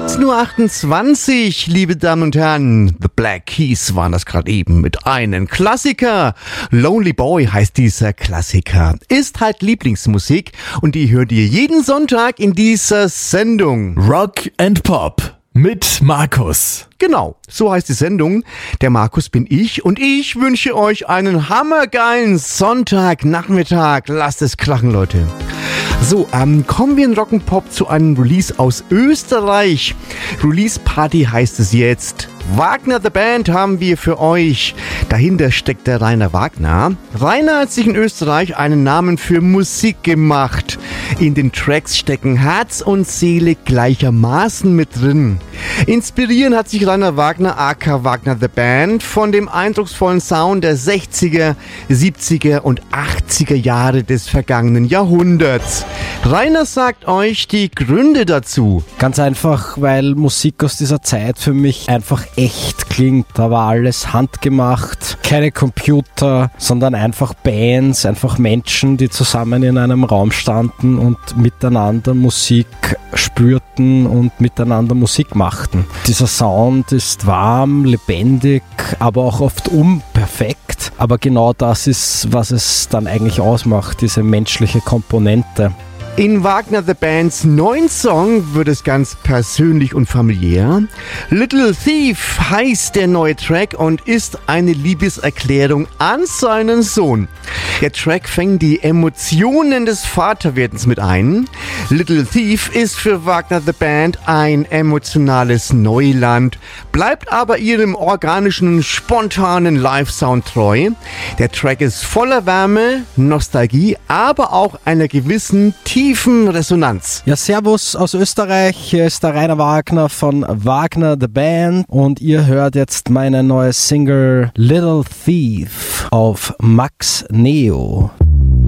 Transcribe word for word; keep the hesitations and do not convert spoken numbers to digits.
siebzehn Uhr achtundzwanzig, liebe Damen und Herren. The Black Keys waren das gerade eben mit einem Klassiker. Lonely Boy heißt dieser Klassiker. Ist halt Lieblingsmusik und die hört ihr jeden Sonntag in dieser Sendung. Rock and Pop mit Markus. Genau, so heißt die Sendung. Der Markus bin ich und ich wünsche euch einen hammergeilen Sonntagnachmittag. Lasst es krachen, Leute. So, ähm, kommen wir in Rock'n'Pop zu einem Release aus Österreich. Release Party heißt es jetzt. Wagner the Band haben wir für euch. Dahinter steckt der Rainer Wagner. Rainer hat sich in Österreich einen Namen für Musik gemacht. In den Tracks stecken Herz und Seele gleichermaßen mit drin. Inspirieren hat sich Rainer Wagner aka Wagner the Band von dem eindrucksvollen Sound der sechziger, siebziger und achtziger Jahre des vergangenen Jahrhunderts. Rainer sagt euch die Gründe dazu. Ganz einfach, weil Musik aus dieser Zeit für mich einfach echt klingt. Da war alles handgemacht, keine Computer, sondern einfach Bands, einfach Menschen, die zusammen in einem Raum standen und miteinander Musik spürten und miteinander Musik machten. Dieser Sound ist warm, lebendig, aber auch oft unperfekt. Aber genau das ist, was es dann eigentlich ausmacht, diese menschliche Komponente. In Wagner the Bands neuen Song wird es ganz persönlich und familiär. Little Thief heißt der neue Track und ist eine Liebeserklärung an seinen Sohn. Der Track fängt die Emotionen des Vaterwerdens mit ein. Little Thief ist für Wagner the Band ein emotionales Neuland, bleibt aber ihrem organischen, spontanen Live-Sound treu. Der Track ist voller Wärme, Nostalgie, aber auch einer gewissen tiefen Resonanz. Ja, servus aus Österreich. Hier ist der Rainer Wagner von Wagner the Band und ihr hört jetzt meine neue Single Little Thief auf Max Neo.